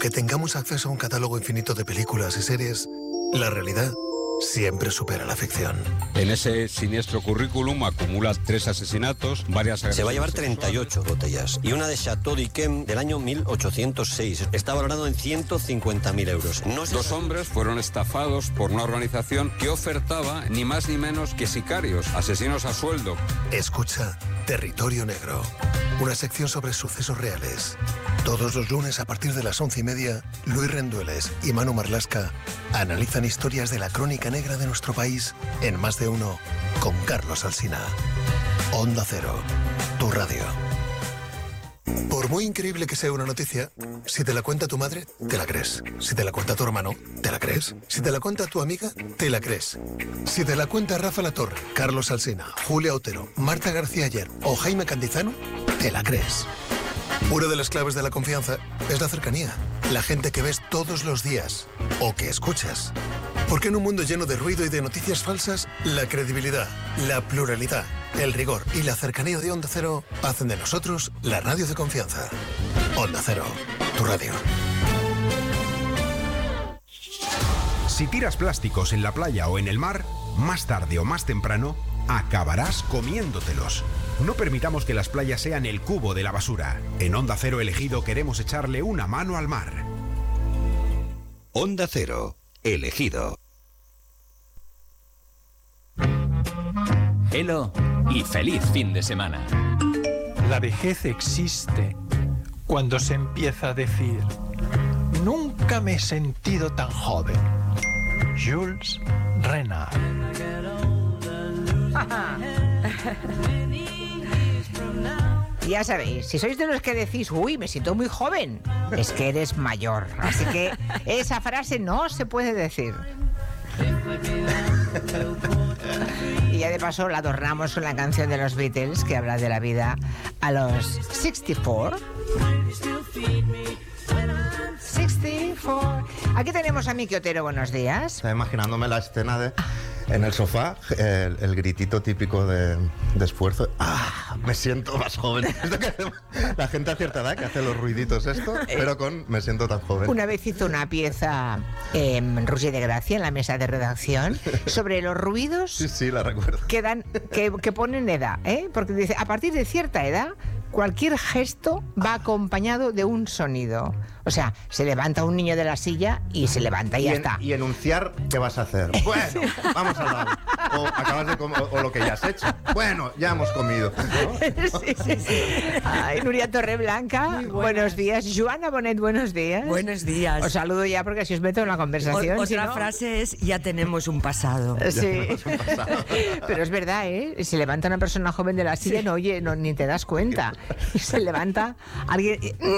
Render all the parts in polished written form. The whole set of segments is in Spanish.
aunque tengamos acceso a un catálogo infinito de películas y series, la realidad siempre supera la ficción. En ese siniestro currículum acumula 3 asesinatos, varias agresiones. Se va a llevar 38 botellas y una de Chateau d'Yquem del año 1806. Está valorado en 150.000 euros. Dos hombres fueron estafados por una organización que ofertaba ni más ni menos que sicarios, asesinos a sueldo. Escucha Territorio Negro, una sección sobre sucesos reales. Todos los lunes a partir de las 11:30, Luis Rendueles y Manu Marlasca analizan historias de la crónica negra de nuestro país en Más de Uno con Carlos Alsina. Onda Cero, tu radio. Por muy increíble que sea una noticia, si te la cuenta tu madre, te la crees. Si te la cuenta tu hermano, te la crees. Si te la cuenta tu amiga, te la crees. Si te la cuenta Rafa Latorre, Carlos Alsina, Julia Otero, Marta García Ayer o Jaime Cantizano, te la crees. Una de las claves de la confianza es la cercanía. La gente que ves todos los días o que escuchas. Porque en un mundo lleno de ruido y de noticias falsas, la credibilidad, la pluralidad, el rigor y la cercanía de Onda Cero hacen de nosotros la radio de confianza. Onda Cero, tu radio. Si tiras plásticos en la playa o en el mar, más tarde o más temprano, acabarás comiéndotelos. No permitamos que las playas sean el cubo de la basura. En Onda Cero Elegido queremos echarle una mano al mar. Onda Cero Elegido. Hello y feliz fin de semana. La vejez existe cuando se empieza a decir: nunca me he sentido tan joven. Jules Renard. Ya sabéis, si sois de los que decís, uy, me siento muy joven, es que eres mayor. Así que esa frase no se puede decir. Y ya de paso la adornamos con la canción de los Beatles que habla de la vida a los 64. 64. Aquí tenemos a Miki Otero, buenos días. Estaba imaginándome la escena de en el sofá, el gritito típico de esfuerzo. ¡Ah! Me siento más joven. Esto que hace la gente a cierta edad que hace los ruiditos esto, pero con me siento tan joven. Una vez hizo una pieza Roger de Gracia en la mesa de redacción sobre los ruidos. Sí, la recuerdo. Que ponen edad, ¿eh? Porque dice, a partir de cierta edad, cualquier gesto va acompañado de un sonido. O sea, se levanta un niño de la silla y se levanta y ya está. Y enunciar qué vas a hacer. Bueno, vamos a hablar. O acabas de comer, o lo que ya has hecho. Bueno, ya hemos comido, ¿no? Sí. Ay, Nuria Torreblanca, buenos días. Joana Bonet, buenos días. Buenos días. Os saludo ya porque así os meto en la conversación. Otra frase es, ya tenemos un pasado. Sí. Pero es verdad, ¿eh? Se levanta una persona joven de la silla y no, oye, ni te das cuenta. Y se levanta alguien.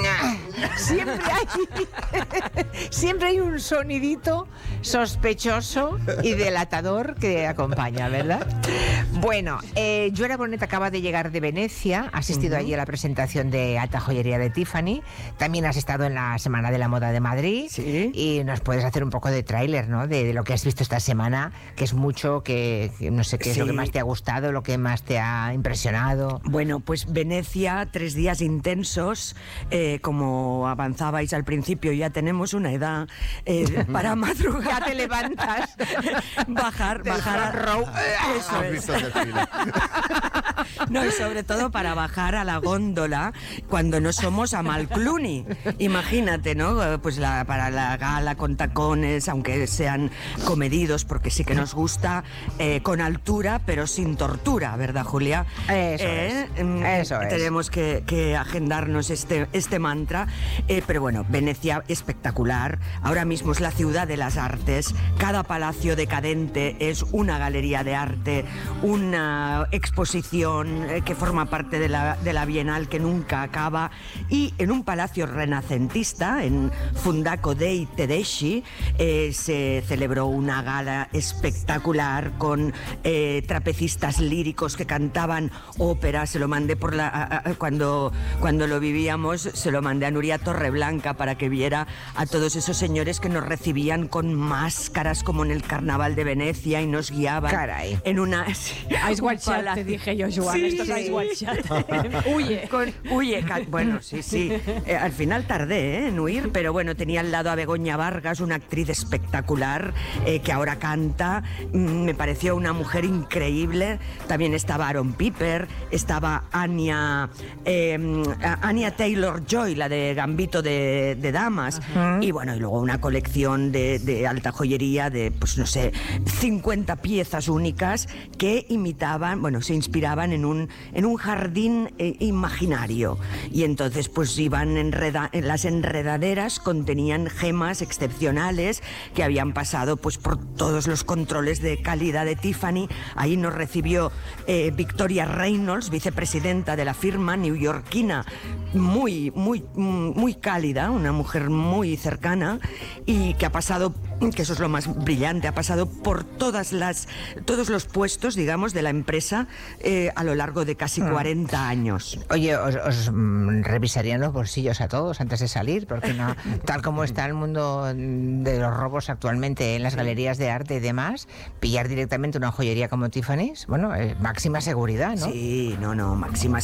Siempre hay un sonidito sospechoso y delatador que acompaña, ¿verdad? Bueno, Joana Bonet acaba de llegar de Venecia, ha asistido allí a la presentación de Alta Joyería de Tiffany, también has estado en la Semana de la Moda de Madrid. Sí. Y nos puedes hacer un poco de tráiler, ¿no? De lo que has visto esta semana, que es mucho, que no sé qué es lo que más te ha gustado, lo que más te ha impresionado. Bueno, pues Venecia, 3 días intensos, como avanzabais al principio, ya tenemos una edad para madrugar. Ya te levantas. bajar eso es. No, y sobre todo para bajar a la góndola cuando no somos Amal Clooney. Imagínate, ¿no? Pues para la gala con tacones, aunque sean comedidos, porque sí que nos gusta, con altura, pero sin tortura, ¿verdad, Julia? Eso es. Tenemos que agendarnos este mantra. Pero bueno, Venecia espectacular. Ahora mismo es la ciudad de las artes. Cada palacio decadente es una galería de arte, una exposición que forma parte de la Bienal que nunca acaba. Y en un palacio renacentista, en Fundaco dei Tedeschi, se celebró una gala espectacular con trapecistas líricos que cantaban ópera. Se lo mandé cuando lo vivíamos, se lo mandé a Nuria Torreblanca para que viera a todos esos señores que nos recibían con máscaras como en el Carnaval de Venecia y nos guiaban. Caray. En una... Ice White Shot, te dije yo, Joana. estos Ice White Shut. Huye. Bueno, sí. Al final tardé en huir, pero bueno, tenía al lado a Begoña Vargas, una actriz espectacular que ahora canta. Me pareció una mujer increíble. También estaba Aaron Piper, estaba Anya Taylor-Joy, la de Gambito de Damas. Y bueno, y luego una colección de alta joyería de, pues no sé, 50 piezas únicas que imitaban, bueno, se inspiraban en un jardín imaginario. Y entonces pues iban las enredaderas contenían gemas excepcionales que habían pasado pues por todos los controles de calidad de Tiffany. Ahí nos recibió Victoria Reynolds, vicepresidenta de la firma neoyorquina, muy cálida, una mujer muy cercana, y que ha pasado, que eso es lo más brillante, ha pasado por todos los puestos, digamos, de la empresa a lo largo de casi 40 años. Oye, os revisarían los bolsillos a todos antes de salir, porque no, tal como está el mundo de los robos actualmente en las galerías de arte y demás, pillar directamente una joyería como Tiffany's, bueno, máxima seguridad, ¿no? Sí, máxima